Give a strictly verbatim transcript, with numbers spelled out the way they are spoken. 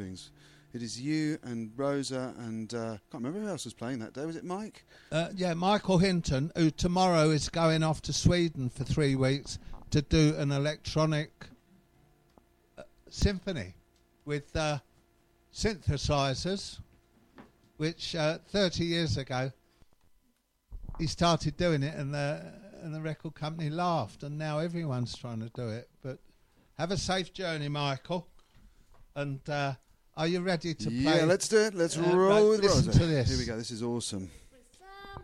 recordings. It is you and Rosa and uh, can't remember who else was playing that day. Was it Mike? Uh, yeah, Michael Hinton, who tomorrow is going off to Sweden for three weeks to do an electronic uh, symphony with uh, synthesizers, which uh, thirty years ago he started doing it, and the and the record company laughed, and now everyone's trying to do it. But have a safe journey, Michael, and. Uh, Are you ready to play? Yeah, let's do it. Let's uh, roll right, with listen Rosa. to this. Here we go. This is awesome.